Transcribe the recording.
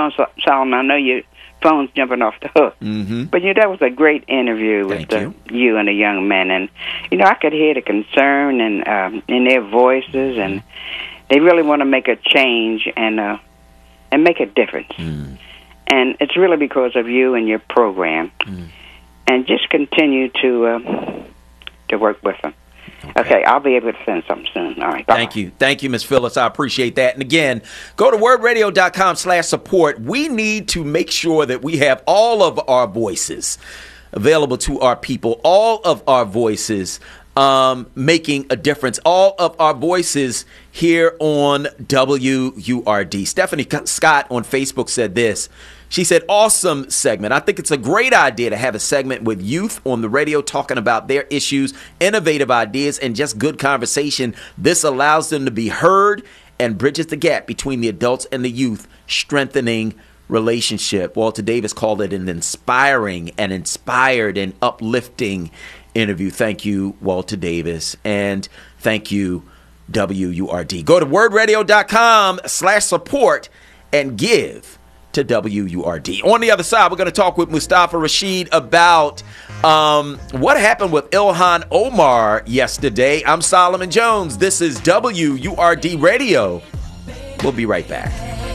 Solomon, I know your phone's jumping off the hook. Mm-hmm. But, that was a great interview with you and the young men. And, I could hear the concern and in their voices, and they really want to make a change and make a difference. Mm. And it's really because of you and your program. Mm. And just continue to work with them. Okay, I'll be able to send something soon. All right, bye. Thank you, Ms. Phyllis. I appreciate that. And again, go to wordradio.com/support. We need to make sure that we have all of our voices available to our people, all of our voices making a difference, all of our voices here on WURD. Stephanie Scott on Facebook said this. She said, awesome segment. I think it's a great idea to have a segment with youth on the radio talking about their issues, innovative ideas, and just good conversation. This allows them to be heard and bridges the gap between the adults and the youth, strengthening relationship. Walter Davis called it an inspiring and inspired and uplifting interview. Thank you, Walter Davis. And thank you, WURD. Go to wordradio.com/support and give to WURD. On the other side, we're going to talk with Mustafa Rashid about what happened with Ilhan Omar yesterday. I'm Solomon Jones. This is WURD Radio. We'll be right back.